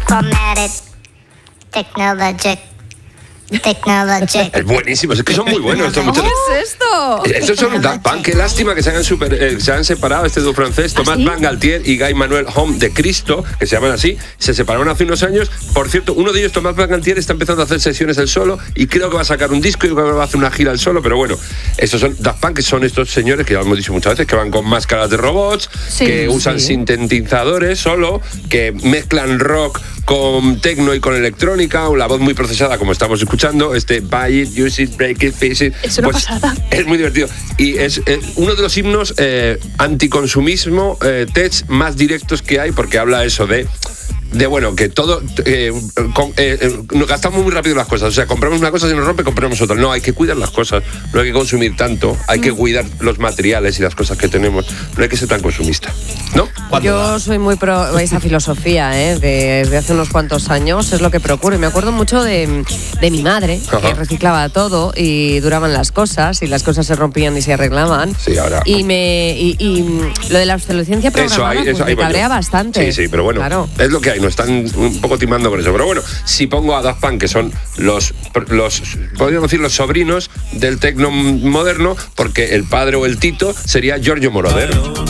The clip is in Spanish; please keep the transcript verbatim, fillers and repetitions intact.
Chromatic, technologic. Technologic. Es buenísimo, es que son muy buenos estos muchachos. ¿Qué es esto? Estos son Daft Punk. Qué lástima que se hayan, super, eh, se han separado este dúo francés, Thomas ¿Ah, sí? Van Galtier y Guy Manuel Homme de Cristo, que se llaman así. Se separaron hace unos años. Por cierto, uno de ellos, Thomas Van Galtier, está empezando a hacer sesiones él solo y creo que va a sacar un disco y creo que va a hacer una gira él solo. Pero bueno, estos son Daft Punk, que son estos señores que ya lo hemos dicho muchas veces, que van con máscaras de robots, Sí, que usan sí. sintetizadores solo, que mezclan rock con tecno y con electrónica, la voz muy procesada, como estamos escuchando. Este Buy It, Use It, Break It, Fix It. Es una pues, pasada. es muy divertido. Y es eh, uno de los himnos eh, anticonsumismo eh, tech más directos que hay, porque habla eso de de bueno, que todo eh, con, eh, eh, nos gastamos muy rápido las cosas, o sea, compramos una cosa, si nos rompe, compramos otra. No, hay que cuidar las cosas, no hay que consumir tanto, hay que cuidar los materiales y las cosas que tenemos, no hay que ser tan consumista, ¿no? Yo soy muy pro esa filosofía, ¿eh? De- desde hace unos cuantos años, es lo que procuro. Y me acuerdo mucho de, de mi madre, Ajá. que reciclaba todo y duraban las cosas, y las cosas se rompían y se arreglaban. Sí, ahora- Y, me, y, y lo de la obsolescencia Eso programada hay, pues eso me ahí voy cabrea yo. bastante. Sí, sí, pero bueno, Claro. es lo que hay, nos están un poco timando con eso. Pero bueno, si pongo a Daft Punk, que son los, los podríamos decir, los sobrinos del tecno moderno, porque el padre o el tito sería Giorgio Moroder.